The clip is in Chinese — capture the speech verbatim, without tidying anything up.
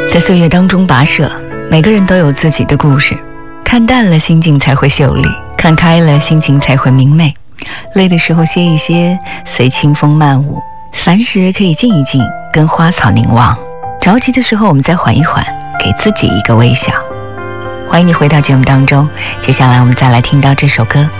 在岁月当中跋涉，每个人都有自己的故事。看淡了，心境才会秀丽；看开了，心情才会明媚。累的时候歇一歇，随清风漫舞；烦时可以静一静，跟花草凝望。着急的时候，我们再缓一缓，给自己一个微笑。欢迎你回到节目当中，接下来我们再来听到这首歌，